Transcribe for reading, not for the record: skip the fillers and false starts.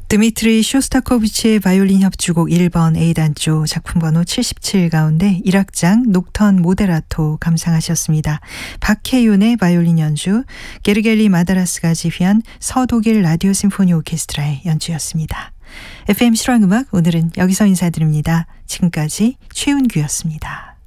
드미트리 쇼스타코비치의 바이올린 협주곡 1번 A단조 작품 번호 77 가운데 1악장 녹턴 모데라토 감상하셨습니다. 박혜윤의 바이올린 연주, 게르겔리 마다라스가 지휘한 서독일 라디오 심포니 오케스트라의 연주였습니다. FM 실황음악 오늘은 여기서 인사드립니다. 지금까지 최윤규였습니다.